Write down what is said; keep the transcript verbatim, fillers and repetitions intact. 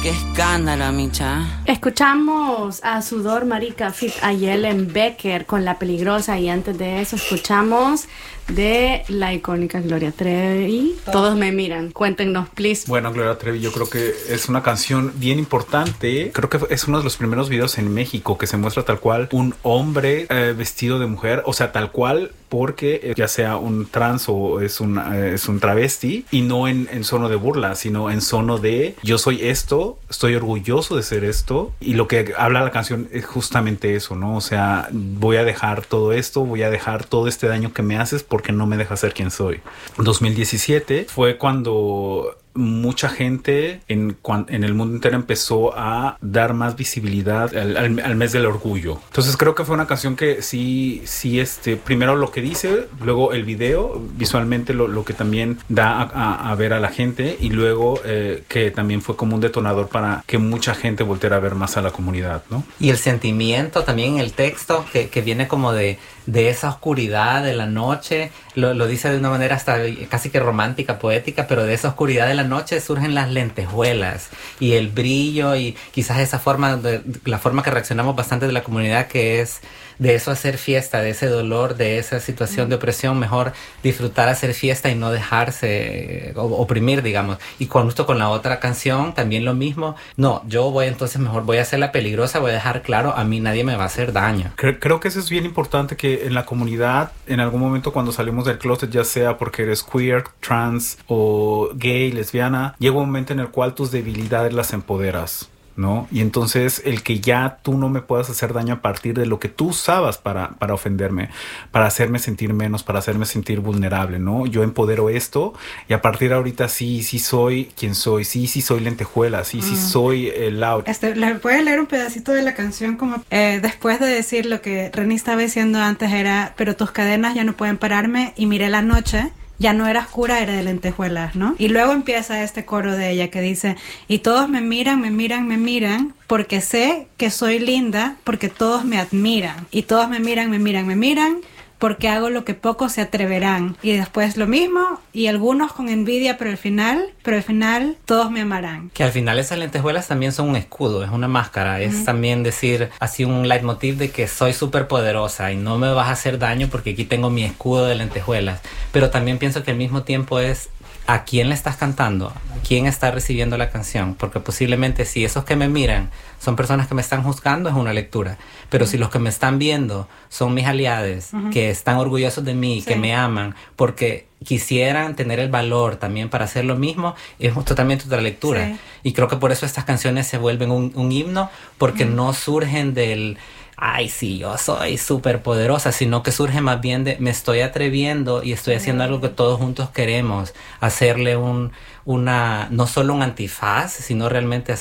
qué escándalo, micha. Escuchamos a Sudor Marica feat. Ayelen Becker con La Peligrosa, y antes de eso escuchamos de la icónica Gloria Trevi, Todos me miran. Cuéntenos, please. Bueno, Gloria Trevi yo creo que es una canción bien importante. Creo que es uno de los primeros videos en México que se muestra tal cual un hombre eh, vestido de mujer, o sea, tal cual, porque eh, ya sea un trans o es un, eh, es un travesti, y no en, en sono de burla, sino en sono de yo soy esto, estoy orgulloso de ser esto, y lo que habla la canción es justamente eso, ¿no? O sea, voy a dejar todo esto, voy a dejar todo este daño que me haces porque no me dejas ser quien soy. dos mil diecisiete fue cuando mucha gente en, en el mundo entero empezó a dar más visibilidad al, al, al mes del orgullo. Entonces creo que fue una canción que sí, sí, este, primero lo que dice, luego el video, visualmente lo, lo que también da a, a, a ver a la gente, y luego eh, que también fue como un detonador para que mucha gente volteara a ver más a la comunidad, ¿no? Y el sentimiento también en el texto que, que viene como de, de esa oscuridad de la noche, lo, lo dice de una manera hasta casi que romántica, poética, pero de esa oscuridad de la noche surgen las lentejuelas y el brillo, y quizás esa forma, de, la forma que reaccionamos bastante de la comunidad, que es de eso hacer fiesta, de ese dolor, de esa situación de opresión, mejor disfrutar hacer fiesta y no dejarse oprimir, digamos. Y con justo con la otra canción también lo mismo. No, yo voy entonces mejor voy a hacer La Peligrosa, voy a dejar claro, a mí nadie me va a hacer daño. Creo, creo que eso es bien importante, que en la comunidad, en algún momento cuando salimos del closet, ya sea porque eres queer, trans o gay, lesbiana, llega un momento en el cual tus debilidades las empoderas, ¿no? Y entonces el que ya tú no me puedas hacer daño a partir de lo que tú usabas para, para ofenderme, para hacerme sentir menos, para hacerme sentir vulnerable, ¿no? Yo empodero esto, y a partir de ahorita sí, sí soy quien soy, sí, sí soy lentejuela, sí, mm. sí soy el eh, loud. Este, ¿le puedes leer un pedacito de la canción? Como eh, después de decir lo que Reni estaba diciendo antes, era, pero tus cadenas ya no pueden pararme, y miré la noche, ya no era oscura, era de lentejuelas, ¿no? Y luego empieza este coro de ella que dice, y todos me miran, me miran, me miran, porque sé que soy linda, porque todos me admiran. Y todos me miran, me miran, me miran, porque hago lo que pocos se atreverán. Y después lo mismo, y algunos con envidia, pero al final, pero al final todos me amarán. Que al final esas lentejuelas también son un escudo, es una máscara, es uh-huh. también decir así un leitmotiv de que soy súper poderosa y no me vas a hacer daño porque aquí tengo mi escudo de lentejuelas. Pero también pienso que al mismo tiempo es a quién le estás cantando, a quién está recibiendo la canción, porque posiblemente si esos que me miran son personas que me están juzgando, es una lectura, pero uh-huh. si los que me están viendo son mis aliados, uh-huh. que están orgullosos de mí, sí. que me aman, porque quisieran tener el valor también para hacer lo mismo, es totalmente otra lectura. Sí. Y creo que por eso estas canciones se vuelven un, un himno, porque uh-huh. no surgen del ay, sí, yo soy súper poderosa, sino que surge más bien de me estoy atreviendo y estoy haciendo algo que todos juntos queremos, hacerle un, una, no solo un antifaz, sino realmente